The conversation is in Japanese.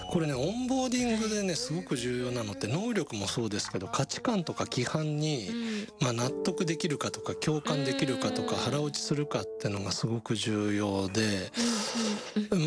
これね、オンボーディングでねすごく重要なのって、能力もそうですけど価値観とか規範に、納得できるかとか共感できるかとか腹落ちするかっていうのがすごく重要で、